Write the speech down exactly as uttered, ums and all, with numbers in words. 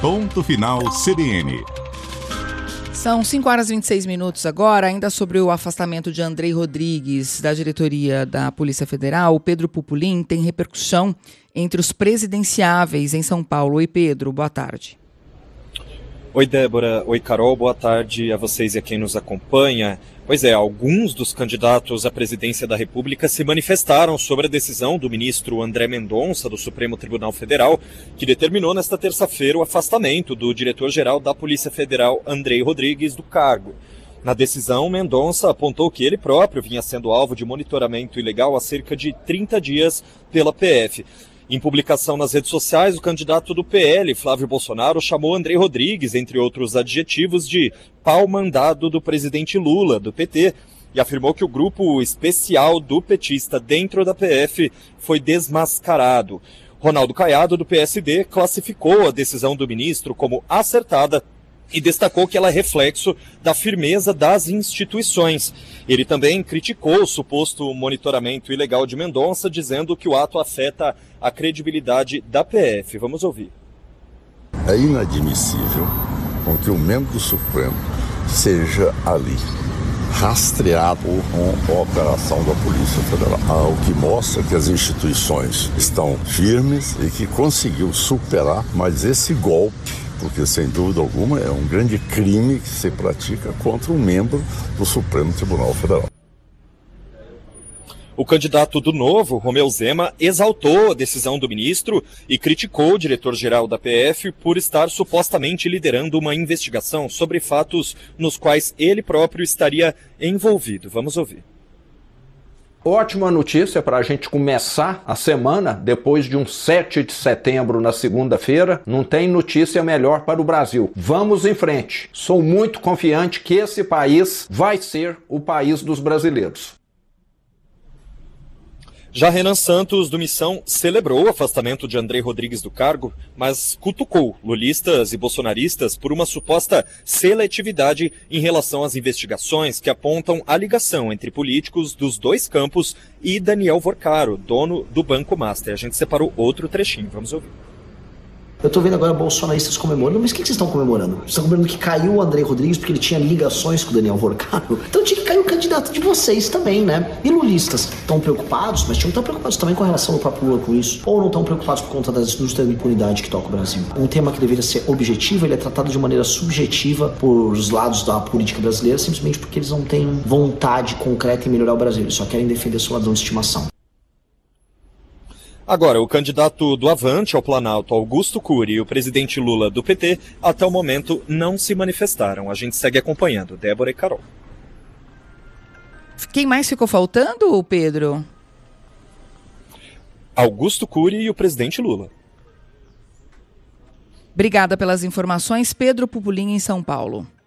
Ponto Final C B N. São cinco horas e vinte e seis minutos agora, ainda sobre o afastamento de Andrei Rodrigues da diretoria da Polícia Federal. O Pedro Pupolin tem repercussão entre os presidenciáveis em São Paulo. Oi, Pedro, boa tarde. Oi, Débora. Oi, Carol. Boa tarde a vocês e a quem nos acompanha. Pois é, alguns dos candidatos à presidência da República se manifestaram sobre a decisão do ministro André Mendonça, do Supremo Tribunal Federal, que determinou nesta terça-feira o afastamento do diretor-geral da Polícia Federal, Andrei Rodrigues, do cargo. Na decisão, Mendonça apontou que ele próprio vinha sendo alvo de monitoramento ilegal há cerca de trinta dias pela P F. Em publicação nas redes sociais, o candidato do P L, Flávio Bolsonaro, chamou Andrei Rodrigues, entre outros adjetivos, de pau-mandado do presidente Lula, do P T, e afirmou que o grupo especial do petista dentro da P F foi desmascarado. Ronaldo Caiado, do P S D, classificou a decisão do ministro como acertada e destacou que ela é reflexo da firmeza das instituições. Ele também criticou o suposto monitoramento ilegal de Mendonça, dizendo que o ato afeta a credibilidade da P F. Vamos ouvir. É inadmissível com que um membro do Supremo seja ali rastreado com a operação da Polícia Federal, o que mostra que as instituições estão firmes e que conseguiu superar, mas esse golpe, porque sem dúvida alguma é um grande crime que se pratica contra um membro do Supremo Tribunal Federal. O candidato do Novo, Romeu Zema, exaltou a decisão do ministro e criticou o diretor-geral da P F por estar supostamente liderando uma investigação sobre fatos nos quais ele próprio estaria envolvido. Vamos ouvir. Ótima notícia para a gente começar a semana, depois de um sete de setembro na segunda-feira. Não tem notícia melhor para o Brasil. Vamos em frente. Sou muito confiante que esse país vai ser o país dos brasileiros. Já Renan Santos, do Missão, celebrou o afastamento de Andrei Rodrigues do cargo, mas cutucou lulistas e bolsonaristas por uma suposta seletividade em relação às investigações que apontam a ligação entre políticos dos dois campos e Daniel Vorcaro, dono do Banco Master. A gente separou outro trechinho, vamos ouvir. Eu tô vendo agora bolsonaristas comemorando, mas o que vocês estão comemorando? Vocês estão comemorando que caiu o Andrei Rodrigues porque ele tinha ligações com o Daniel Vorcaro? Então tinha que cair o candidato de vocês também, né? E lulistas estão preocupados, mas tinham que estar preocupados também com a relação do próprio Lula com isso, ou não estão preocupados por conta das indústrias de impunidade que toca o Brasil. Um tema que deveria ser objetivo, ele é tratado de maneira subjetiva por os lados da política brasileira, simplesmente porque eles não têm vontade concreta em melhorar o Brasil, eles só querem defender seu ladrão de estimação. Agora, o candidato do Avante ao Planalto, Augusto Cury, e o presidente Lula do P T, até o momento não se manifestaram. A gente segue acompanhando. Débora e Carol. Quem mais ficou faltando, Pedro? Augusto Cury e o presidente Lula. Obrigada pelas informações. Pedro Pupolin, em São Paulo.